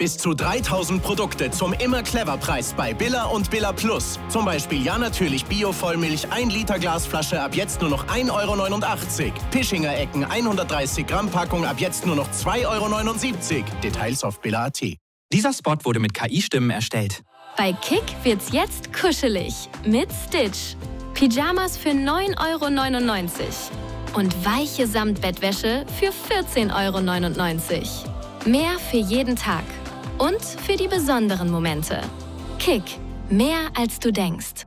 Bis zu 3000 Produkte zum Immer-Clever-Preis bei Billa und Billa Plus. Zum Beispiel Ja natürlich Bio-Vollmilch 1 Liter Glasflasche ab jetzt nur noch 1,89 €. Pischinger Ecken 130 Gramm Packung ab jetzt nur noch 2,79 €. Details auf billa.at. Dieser Spot wurde mit KI-Stimmen erstellt. Bei Kick wird's jetzt kuschelig mit Stitch. Pyjamas für 9,99 € und weiche Samtbettwäsche für 14,99 €. Mehr für jeden Tag und für die besonderen Momente. Kick, mehr als du denkst.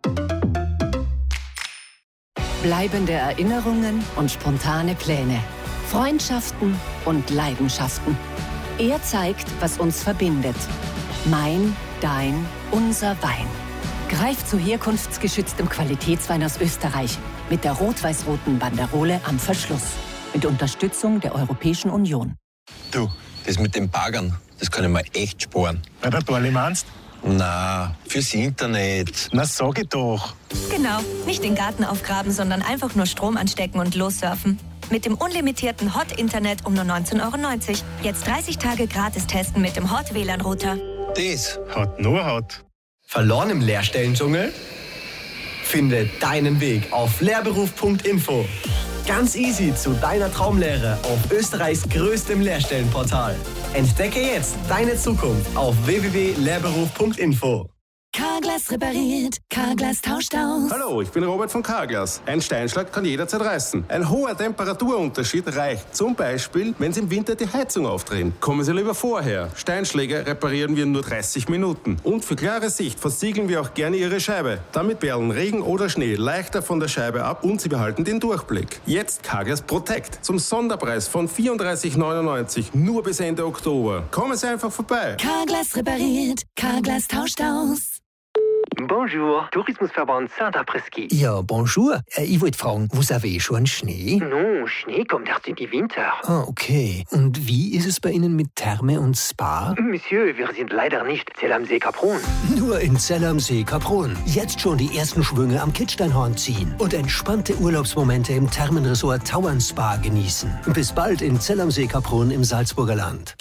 Bleibende Erinnerungen und spontane Pläne. Freundschaften und Leidenschaften. Er zeigt, was uns verbindet. Mein, dein, unser Wein. Greif zu herkunftsgeschütztem Qualitätswein aus Österreich mit der rot-weiß-roten Banderole am Verschluss. Mit Unterstützung der Europäischen Union. Du, das mit den Baggern, das kann ich mir echt sparen. Bei der Dorli meinst? Na, fürs Internet. Na, sag ich doch. Genau, nicht den Garten aufgraben, sondern einfach nur Strom anstecken und lossurfen. Mit dem unlimitierten Hot-Internet um nur 19,90 €. Jetzt 30 Tage gratis testen mit dem Hot-WLAN-Router. Das Hat nur Haut. Verloren im Lehrstellendschungel? Finde deinen Weg auf lehrberuf.info. Ganz easy zu deiner Traumlehre auf Österreichs größtem Lehrstellenportal. Entdecke jetzt deine Zukunft auf www.lehrberuf.info. Carglass repariert, Carglass tauscht aus. Hallo, ich bin Robert von Carglass. Ein Steinschlag kann jederzeit reißen. Ein hoher Temperaturunterschied reicht zum Beispiel, wenn Sie im Winter die Heizung aufdrehen. Kommen Sie lieber vorher. Steinschläge reparieren wir in nur 30 Minuten. Und für klare Sicht versiegeln wir auch gerne Ihre Scheibe. Damit perlen Regen oder Schnee leichter von der Scheibe ab und Sie behalten den Durchblick. Jetzt Carglass Protect zum Sonderpreis von 34,99 nur bis Ende Oktober. Kommen Sie einfach vorbei. Carglass repariert, Carglass tauscht aus. Bonjour, Tourismusverband Saint-Après-Ski. Ja, bonjour. Ich wollte fragen, vous avez schon Schnee? Non, Schnee kommt erst in die Winter. Ah, okay. Und wie ist es bei Ihnen mit Therme und Spa? Monsieur, wir sind leider nicht Zell am See Kaprun. Nur in Zell am See Kaprun. Jetzt schon die ersten Schwünge am Kitzsteinhorn ziehen und entspannte Urlaubsmomente im Thermenresort Tauern Spa genießen. Bis bald in Zell am See Kaprun im Salzburger Land.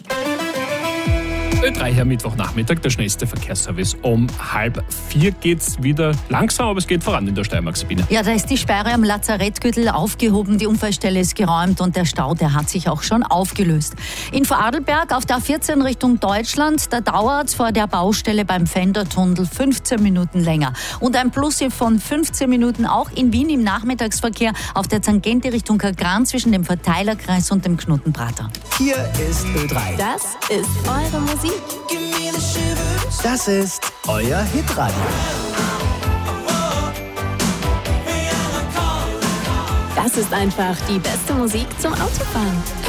Ö3 hier Mittwochnachmittag, der schnellste Verkehrsservice. Um 3:30 geht's wieder langsam, aber es geht voran in der Steiermark, Sabine. Ja, da ist die Sperre am Lazarettgürtel aufgehoben, die Unfallstelle ist geräumt und der Stau, der hat sich auch schon aufgelöst. In Vorarlberg auf der A14 Richtung Deutschland, da dauert es vor der Baustelle beim Fendertunnel 15 Minuten länger. Und ein Plus von 15 Minuten auch in Wien im Nachmittagsverkehr auf der Tangente Richtung Kagran zwischen dem Verteilerkreis und dem Knuttenprater. Hier ist Ö3. Das ist eure Musik. Das ist euer Hitradio. Das ist einfach die beste Musik zum Autofahren.